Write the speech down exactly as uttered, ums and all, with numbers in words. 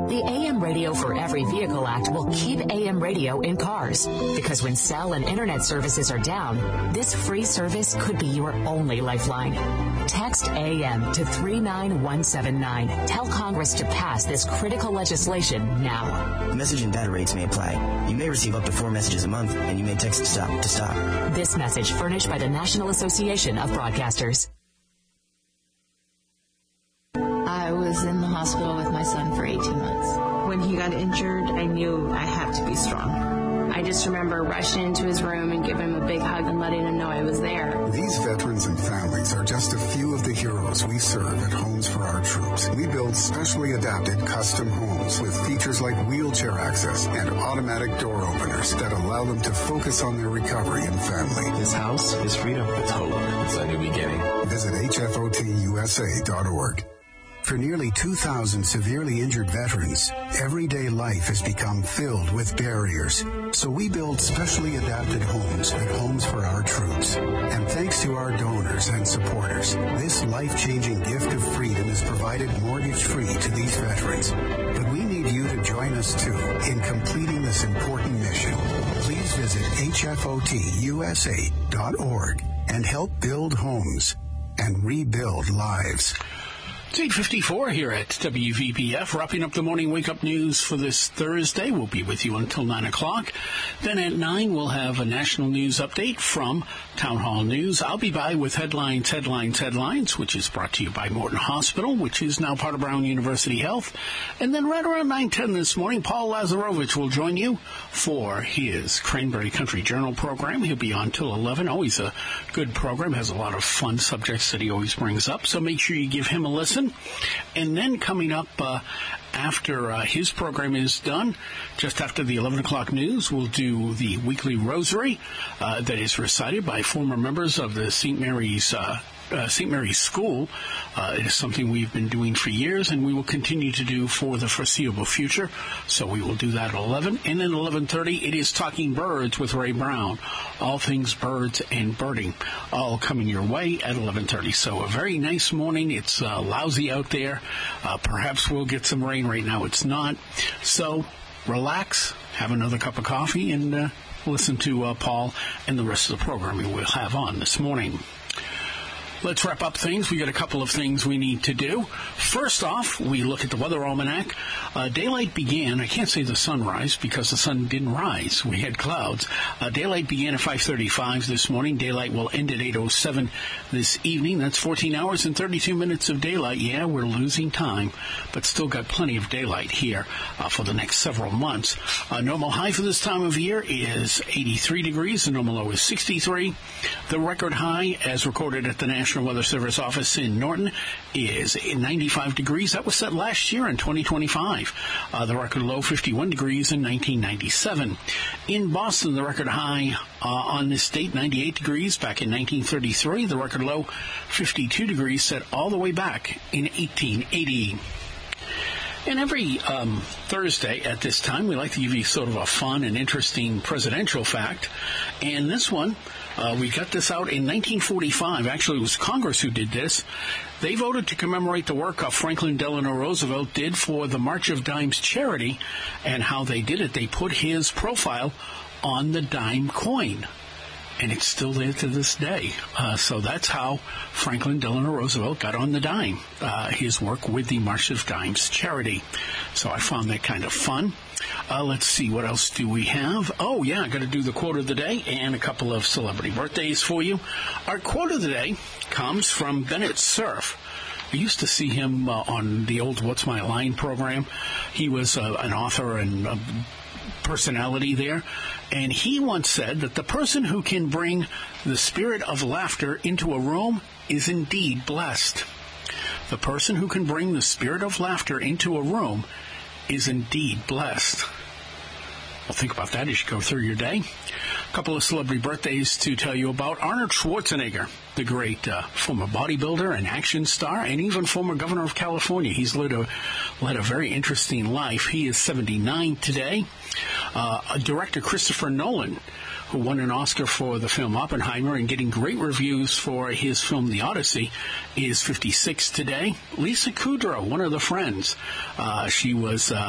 The A M Radio for Every Vehicle Act will keep A M radio in cars, because when cell and internet services are down, this free service could be your only lifeline. Text A M to three nine one seven nine. Tell Congress to pass this critical legislation now. Message and data rates may apply. You may receive up to four messages a month, and you may text stop to stop. This message furnished by the National Association of Broadcasters. I was in the hospital with my son for eighteen months. When he got injured, I knew I had to be strong. I just remember rushing into his room and giving him a big hug and letting him know I was there. These veterans and families are just a few of the heroes we serve at Homes for Our Troops. We build specially adapted custom homes with features like wheelchair access and automatic door openers that allow them to focus on their recovery and family. This house is freedom. It's hope. It's a new beginning. Visit H F O T U S A dot org. For nearly two thousand severely injured veterans, everyday life has become filled with barriers. So we build specially adapted homes at Homes for Our Troops. And thanks to our donors and supporters, this life-changing gift of freedom is provided mortgage-free to these veterans. But we need you to join us, too, in completing this important mission. Please visit H F O T U S A dot org and help build homes and rebuild lives. It's eight fifty-four here at W V B F, wrapping up the morning wake-up news for this Thursday. We'll be with you until nine o'clock. Then at nine, we'll have a national news update from Town Hall News. I'll be by with Headlines, Headlines, Headlines, which is brought to you by Morton Hospital, which is now part of Brown University Health. And then right around nine ten this morning, Paul Lazarovich will join you for his Cranberry Country Journal program. He'll be on till eleven. Always a good program. Has a lot of fun subjects that he always brings up. So make sure you give him a listen. And then coming up uh, after uh, his program is done, just after the eleven o'clock news, we'll do the weekly rosary uh, that is recited by former members of the Saint Mary's uh, uh, Saint Mary's School. Uh, it is something we've been doing for years, and we will continue to do for the foreseeable future. So we will do that at eleven. And then eleven thirty, it is Talking Birds with Ray Brown. All things birds and birding, all coming your way at eleven thirty. So a very nice morning. It's uh, lousy out there. Uh, perhaps we'll get some rain. Right now it's not. So relax, have another cup of coffee, and uh, listen to uh, Paul and the rest of the programming we'll have on this morning. Let's wrap up things. We got a couple of things we need to do. First off, we look at the weather almanac. Uh, daylight began, I can't say the sunrise because the sun didn't rise. We had clouds. Uh, daylight began at five thirty-five this morning. Daylight will end at eight oh seven this evening. That's fourteen hours and thirty-two minutes of daylight. Yeah, we're losing time, but still got plenty of daylight here uh, for the next several months. Uh, normal high for this time of year is eighty-three degrees. The normal low is sixty-three. The record high, as recorded at the National National Weather Service office in Norton, is ninety-five degrees. That was set last year in twenty twenty-five. Uh, the record low, fifty-one degrees in nineteen ninety-seven. In Boston, the record high uh, on this date, ninety-eight degrees back in nineteen thirty-three. The record low, fifty-two degrees, set all the way back in eighteen eighty. And every um, Thursday at this time, we like to give you sort of a fun and interesting presidential fact. And this one, uh, we got this out in nineteen forty-five. Actually, it was Congress who did this. They voted to commemorate the work of Franklin Delano Roosevelt did for the March of Dimes charity. And how they did it, they put his profile on the dime coin. And it's still there to this day. Uh, so that's how Franklin Delano Roosevelt got on the dime, uh, his work with the March of Dimes charity. So I found that kind of fun. Uh, let's see, what else do we have? Oh, yeah, I got to do the quote of the day and a couple of celebrity birthdays for you. Our quote of the day comes from Bennett Cerf. I used to see him uh, on the old What's My Line program. He was uh, an author and a personality there. And he once said that the person who can bring the spirit of laughter into a room is indeed blessed. The person who can bring the spirit of laughter into a room is indeed blessed. Well, think about that as you go through your day. A couple of celebrity birthdays to tell you about. Arnold Schwarzenegger, the great uh, former bodybuilder and action star, and even former governor of California. He's led a, led a very interesting life. He is seventy-nine today. Uh, director Christopher Nolan, who won an Oscar for the film Oppenheimer and getting great reviews for his film The Odyssey, is fifty-six today. Lisa Kudrow, one of the Friends. Uh, she was... Uh,